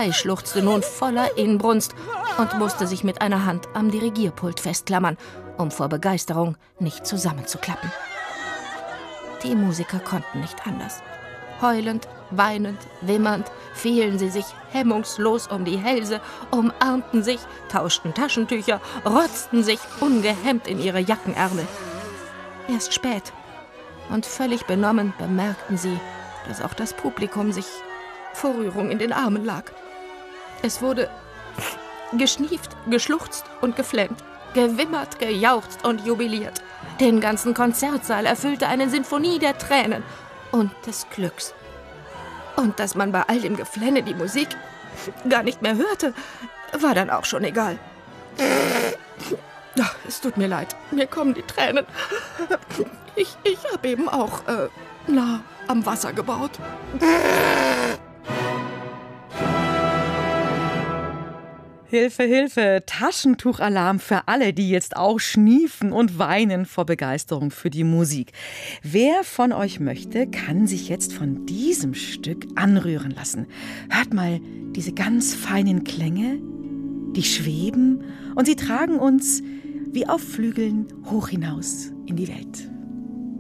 Kai schluchzte nun voller Inbrunst und musste sich mit einer Hand am Dirigierpult festklammern, um vor Begeisterung nicht zusammenzuklappen. Die Musiker konnten nicht anders. Heulend, weinend, wimmernd fielen sie sich hemmungslos um die Hälse, umarmten sich, tauschten Taschentücher, rotzten sich ungehemmt in ihre Jackenärmel. Erst spät und völlig benommen bemerkten sie, dass auch das Publikum sich vor Rührung in den Armen lag. Es wurde geschnieft, geschluchzt und geflennt, gewimmert, gejauchzt und jubiliert. Den ganzen Konzertsaal erfüllte eine Sinfonie der Tränen und des Glücks. Und dass man bei all dem Geflenne die Musik gar nicht mehr hörte, war dann auch schon egal. Ach, es tut mir leid, mir kommen die Tränen. Ich habe eben auch nah am Wasser gebaut. Hilfe, Hilfe, Taschentuchalarm für alle, die jetzt auch schniefen und weinen vor Begeisterung für die Musik. Wer von euch möchte, kann sich jetzt von diesem Stück anrühren lassen. Hört mal diese ganz feinen Klänge, die schweben und sie tragen uns wie auf Flügeln hoch hinaus in die Welt.